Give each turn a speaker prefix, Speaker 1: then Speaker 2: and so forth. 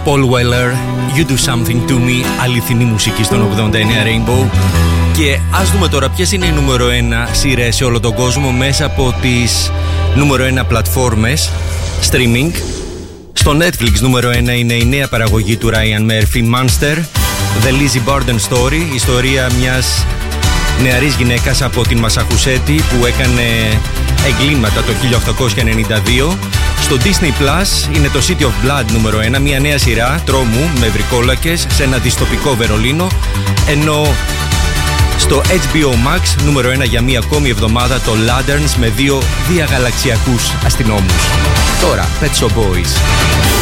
Speaker 1: Paul Weller, You Do Something To Me, αληθινή μουσική στον 89 Rainbow. Και ας δούμε τώρα ποιες είναι οι νούμερο 1 σειρές σε όλο τον κόσμο μέσα από τις νούμερο 1 πλατφόρμες streaming. Στο Netflix νούμερο 1 είναι η νέα παραγωγή του Ryan Murphy, Monster, The Lizzie Borden Story, ιστορία μιας νεαρής γυναίκας από την Μασαχουσέτη που έκανε εγκλήματα το 1892. Στο Disney Plus είναι το City of Blood νούμερο 1, μια νέα σειρά τρόμου με βρικόλακες σε ένα δυστοπικό Βερολίνο, ενώ στο HBO Max νούμερο 1 για μία ακόμη εβδομάδα το Lanterns με 2 διαγαλαξιακούς αστυνόμους. Τώρα, Pet Shop Boys.